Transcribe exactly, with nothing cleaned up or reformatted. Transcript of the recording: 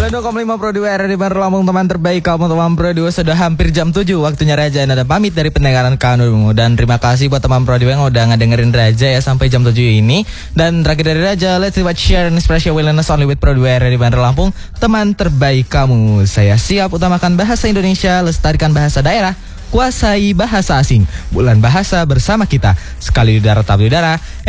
sembilan puluh dua koma lima Pro dua R R I Bandar Lampung, teman terbaik kamu teman Pro dua. Sudah hampir jam tujuh waktunya Raja Nada pamit dari pendengaran kamu. Dan terima kasih buat teman Pro dua yang udah ngedengerin Raja ya sampai jam tujuh ini. Dan terakhir dari Raja, let's watch share and special wellness only with Pro dua R R I Bandar Lampung, teman terbaik kamu. Saya siap utamakan bahasa Indonesia, lestarikan bahasa daerah, kuasai bahasa asing. Bulan bahasa bersama kita, sekali di udara tak di udara.